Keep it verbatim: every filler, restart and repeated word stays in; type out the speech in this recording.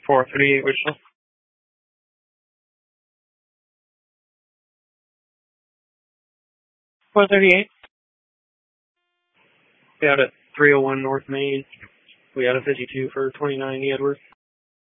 four thirty-eight Wichita. four thirty-eight. We out at three oh one North Main. We out at fifty-two for twenty-nine E. Edwards.